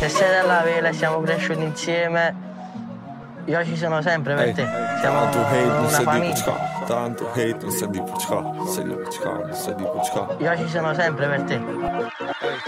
Se sei della vela e siamo cresciuti insieme, io ci sono sempre per te. Siamo Tanto hate non una sei di famiglia. Pucca. Tanto hate non sei di Pucca. Sei di Pucca, sei di Pucca. Io ci sono sempre per te.